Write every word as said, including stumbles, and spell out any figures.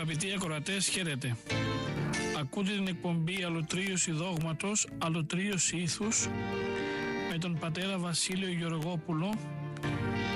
Αγαπητοί ακροατές, χαίρετε. Ακούτε την εκπομπή Αλωτρίωση Δόγματος, Αλωτρίωση Ήθους με τον πατέρα Βασίλειο Γεωργόπουλο